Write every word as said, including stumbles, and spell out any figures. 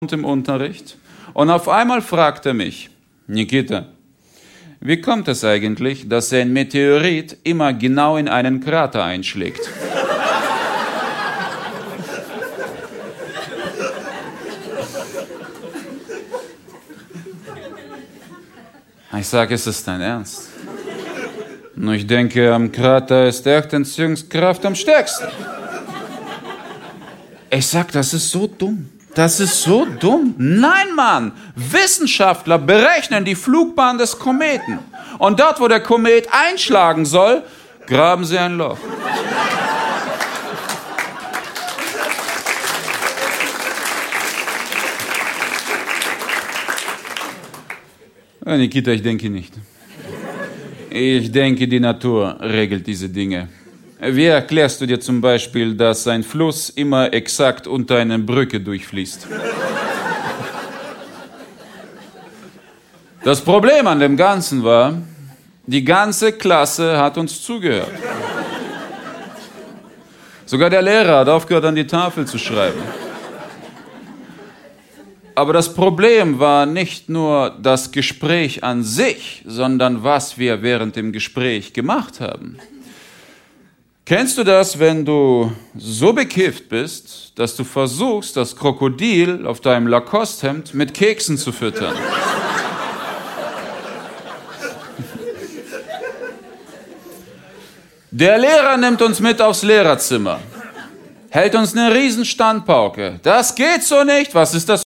im Unterricht und auf einmal fragt er mich: Nikita, wie kommt es eigentlich, dass ein Meteorit immer genau in einen Krater einschlägt? Ich sage, ist es dein Ernst? Und ich denke, am Krater ist echt Anziehungskraft am stärksten. Ich sag, das ist so dumm. Das ist so dumm. Nein, Mann! Wissenschaftler berechnen die Flugbahn des Kometen. Und dort, wo der Komet einschlagen soll, graben sie ein Loch. Ja, Nikita, ich denke nicht. Ich denke, die Natur regelt diese Dinge. Wie erklärst du dir zum Beispiel, dass ein Fluss immer exakt unter einer Brücke durchfließt? Das Problem an dem Ganzen war, die ganze Klasse hat uns zugehört. Sogar der Lehrer hat aufgehört, an die Tafel zu schreiben. Aber das Problem war nicht nur das Gespräch an sich, sondern was wir während dem Gespräch gemacht haben. Kennst du das, wenn du so bekifft bist, dass du versuchst, das Krokodil auf deinem Lacoste-Hemd mit Keksen zu füttern? Der Lehrer nimmt uns mit aufs Lehrerzimmer, hält uns eine riesen Standpauke. Das geht so nicht, was ist das